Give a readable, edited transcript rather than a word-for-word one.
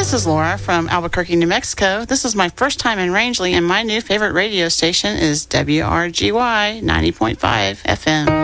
This is Laura from Albuquerque, New Mexico. This is my first time in Rangeley, and my new favorite radio station is WRGY 90.5 FM.